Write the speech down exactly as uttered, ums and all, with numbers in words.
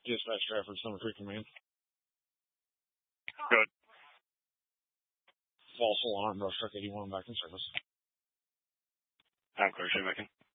Dispatch Trafford, Summer Creek Command. Good. False alarm, Rush Truck eighty-one back in service. I'm clear, Shane Macon.